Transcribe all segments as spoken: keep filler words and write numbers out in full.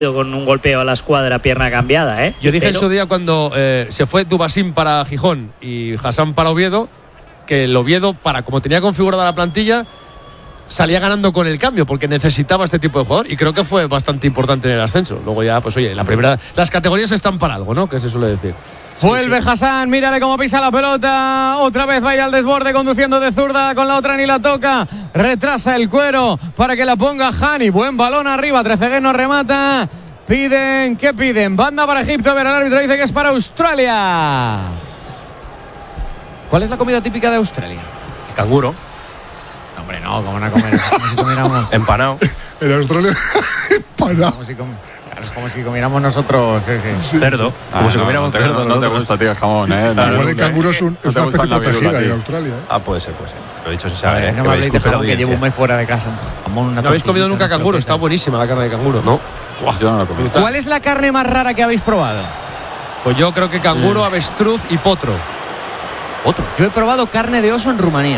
con un golpeo a la escuadra, pierna cambiada, ¿eh? Yo dije Pero... en su día cuando eh, se fue Dubasín para Gijón y Hassan para Oviedo, que el Oviedo, para como tenía configurada la plantilla, salía ganando con el cambio, porque necesitaba este tipo de jugador, y creo que fue bastante importante en el ascenso. Luego ya, pues oye, la primera, las categorías están para algo, ¿no? Que se suele decir. Vuelve sí, sí. Hassan, mírale cómo pisa la pelota. Otra vez va a ir al desborde conduciendo de zurda, con la otra ni la toca. Retrasa el cuero para que la ponga Hani. Buen balón arriba, Trezeguet no remata. Piden, ¿qué piden? Banda para Egipto, pero el árbitro dice que es para Australia. ¿Cuál es la comida típica de Australia? El canguro. No, hombre, no, ¿cómo van a comer? Como si comiéramos... Empanado. En Australia, empanado. Como si com... Claro, es como si comiéramos nosotros... ¿qué, qué? Sí. Cerdo. Ah, como si no, comiéramos no te, cerdo. No, no te gusta, tío, el jamón, ¿eh? Claro, igual el canguro es, un, no es una especie protegida en tío. Australia, ¿eh? Ah, puede ser, puede ser. Lo he dicho sin saber, ¿eh? No me habléis de jamón, que llevo un mes fuera de casa. Jamón, una ¿No habéis comido nunca canguro? Está buenísima la carne de canguro, ¿no? Buah, yo no la he comido. ¿Cuál es la carne más rara que habéis probado? Pues yo creo que canguro, sí. avestruz y potro. ¿Otro? Yo he probado carne de oso en Rumanía.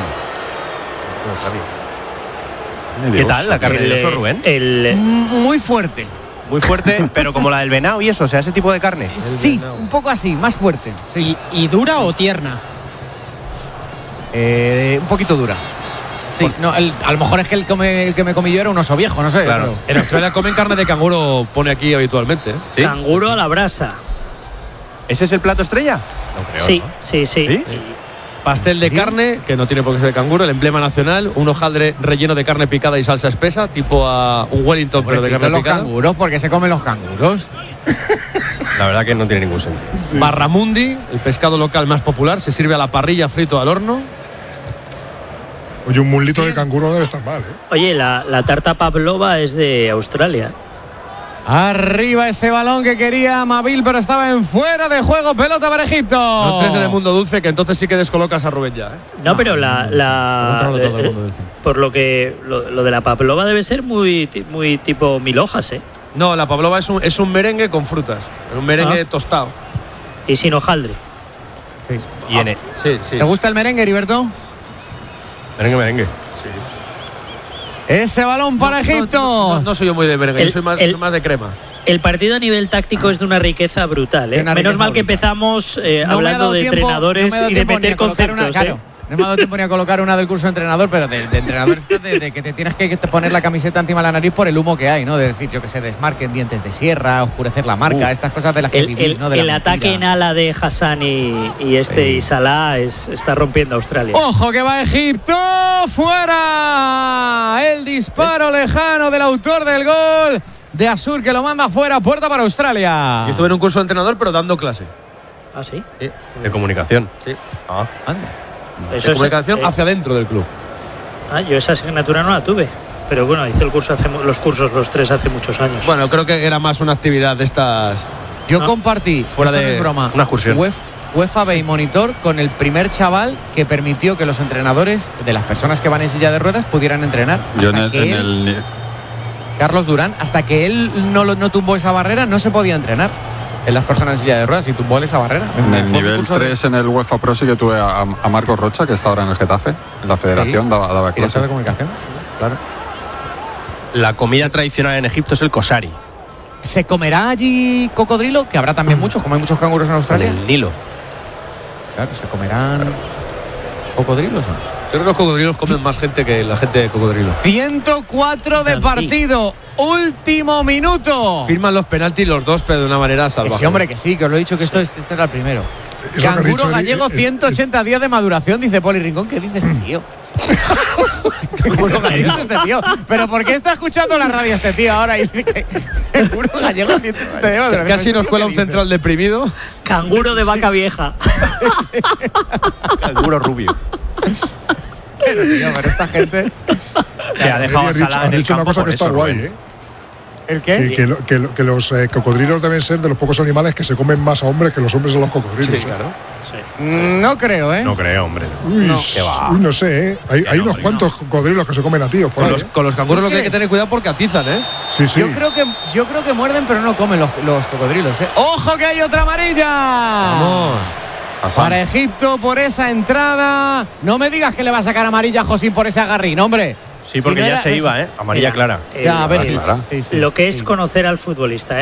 ¿Qué tal la carne el, de oso, Rubén? El... Muy fuerte. Muy fuerte, pero como la del venado y eso, o sea, ese tipo de carne. Sí, un poco así, más fuerte. Sí. ¿Y, y dura o tierna? Eh, un poquito dura. Sí, no, el, a lo mejor es que el, come, el que me comí yo era un oso viejo, no sé. Claro. Pero... En Australia comen carne de canguro, pone aquí habitualmente, ¿eh? ¿Sí? Canguro a la brasa. ¿Ese es el plato estrella? No creo. Sí, ¿no? sí, sí. ¿Sí? Sí. Pastel de carne, que no tiene por qué ser de canguro, el emblema nacional, un hojaldre relleno de carne picada y salsa espesa, tipo a un Wellington, pero de carne los picada. Canguros, ¿por qué se comen los canguros? La verdad que no tiene ningún sentido. Sí. Barramundi, el pescado local más popular, se sirve a la parrilla, frito al horno. Oye, un mulito de canguro debe estar mal, ¿eh? Oye, la, la tarta pavlova es de Australia. Arriba ese balón que quería Mabil, pero estaba en fuera de juego. Pelota para Egipto. No entres en el mundo dulce, que entonces sí que descolocas a Rubén ya, ¿eh? No, pero la, la no, todo el mundo dulce. Por lo que lo, lo de la pavlova debe ser muy muy tipo mil hojas, ¿eh? No, la pavlova es un, es un merengue con frutas, un merengue ah. tostado y sin hojaldre. Sí. Y en ah. sí, sí. ¿Te gusta el merengue, Heriberto? Merengue, merengue. Sí. Ese balón para no, Egipto. No, no, no soy yo muy de merengue, el, yo soy más, el, soy más de crema. El partido a nivel táctico es de una riqueza brutal, ¿eh? Menos riqueza mal que empezamos eh, no hablando de tiempo, entrenadores no y de meter conceptos. Una, claro, ¿eh? No me ha dado tiempo ni a colocar una del curso de entrenador, pero de, de entrenador de, de que te tienes que poner la camiseta encima de la nariz por el humo que hay, ¿no? De decir, yo que se desmarquen dientes de sierra, oscurecer la marca, uh, estas cosas de las que el, vivís, el, ¿no? De el ataque en ala de Hassan y, y este sí. y Salah es, está rompiendo Australia. ¡Ojo que va Egipto! ¡Fuera! El disparo ¿ves? Lejano del autor del gol de Asur, que lo manda fuera, puerta para Australia. Y estuve en un curso de entrenador, pero dando clase. ¿Ah, sí? sí. De comunicación. Sí. Ah, anda. Eso de comunicación es, hacia dentro del club. Ah, yo esa asignatura no la tuve. Pero bueno, hice el curso hace, los cursos los tres hace muchos años. Bueno, creo que era más una actividad de estas. Yo ¿no? compartí, fuera de no es broma, una excursión. Uf, UEFA B y Monitor con el primer chaval que permitió que los entrenadores de las personas que van en silla de ruedas pudieran entrenar. Yo en el, que en él, el... Carlos Durán, hasta que él no, no tumbó esa barrera, no se podía entrenar en las personas en silla de ruedas y tumbó esa barrera. En el nivel tres de... en el UEFA Pro sí que tuve a, a Marcos Rocha, que está ahora en el Getafe, en la federación, sí. daba, daba clases. de comunicación, claro. La comida tradicional en Egipto es el kosari. ¿Se comerá allí cocodrilo? Que habrá también muchos, como hay muchos canguros en Australia. En el Nilo. Claro, ¿se comerán cocodrilos o no? Yo creo que los cocodrilos comen más gente que la gente de cocodrilo. ciento cuatro de partido. Último minuto. Firman los penaltis los dos, pero de una manera salvaje. Sí, hombre, que sí, que os lo he dicho que esto es, este era el primero. Canguro gallego, ciento ochenta días de maduración, dice Poli Rincón. ¿Qué dice este tío? Canguro gallego este tío. ¿Pero por qué está escuchando la radio este tío ahora? Y dice que canguro gallego, ciento ochenta días de maduración. Casi nos cuela un central deprimido. Canguro de vaca vieja. Canguro rubio. Pero tío, pero esta gente que ha dejado a Salah en el dicho campo una cosa que está eso, guay, Rubén. ¿eh? ¿El qué? Sí, que, lo, que, lo, que los eh, cocodrilos deben ser de los pocos animales que se comen más a hombres que los hombres a los cocodrilos. Sí, claro. Sí. No creo, ¿eh? No creo, hombre. Uy, no, uy, no sé, ¿eh? Hay, hay unos cuantos no. cocodrilos que se comen a tíos. Por con, ahí, los, ¿eh? con los canguros lo que hay que tener cuidado porque atizan, ¿eh? Sí, sí. Yo creo que, yo creo que muerden, pero no comen los, los cocodrilos, ¿eh? ¡Ojo que hay otra amarilla! Vamos. Para Egipto por esa entrada. No me digas que le va a sacar amarilla a Josín por ese agarrín, hombre. Sí, porque si no ya era, se iba, ¿eh? Amarilla Mira, clara. Eh, Ya, a ver, Clara. sí, sí, lo que sí. es conocer al futbolista, ¿eh?